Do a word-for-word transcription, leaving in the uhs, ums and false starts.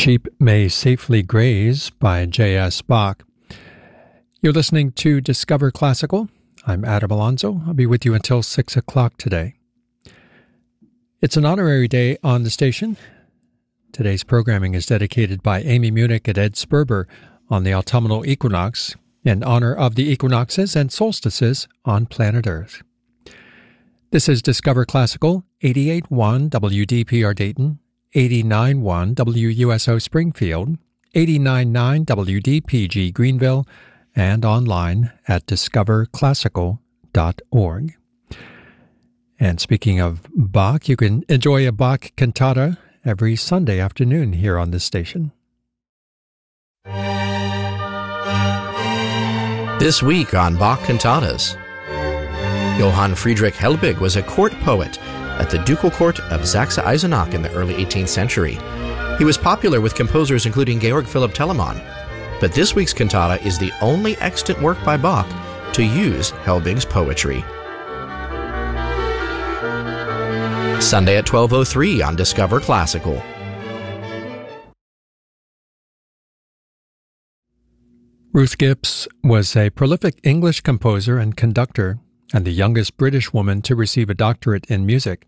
Sheep May Safely Graze by J S. Bach. You're listening to Discover Classical. I'm Adam Alonso. I'll be with you until six o'clock today. It's an honorary day on the station. Today's programming is dedicated by Amy Munich and Ed Sperber on the autumnal equinox in honor of the equinoxes and solstices on planet Earth. This is Discover Classical, eighty-eight point one W D P R Dayton, eighty-nine point one W U S O Springfield, eighty-nine point nine W D P G Greenville, and online at discover classical dot org. And speaking of Bach, you can enjoy a Bach cantata every Sunday afternoon here on this station. This week on Bach Cantatas, Johann Friedrich Helbig was a court poet at the ducal court of Saxe-Eisenach in the early eighteenth century. He was popular with composers including Georg Philipp Telemann, but this week's cantata is the only extant work by Bach to use Helbig's poetry. Sunday at twelve oh three on Discover Classical. Ruth Gibbs was a prolific English composer and conductor, and the youngest British woman to receive a doctorate in music.